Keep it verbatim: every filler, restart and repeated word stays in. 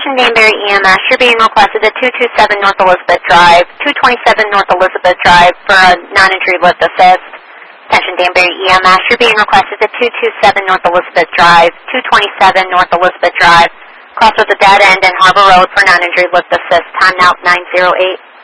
Attention Danbury E M S, you're being requested at two two seven North Elizabeth Drive, two twenty-seven North Elizabeth Drive for a non-injury lift assist. Attention Danbury E M S, you're being requested at two two seven North Elizabeth Drive, two twenty-seven North Elizabeth Drive. Cross with the dead end and Harbor Road for non-injury lift assist. Time now nine oh eight.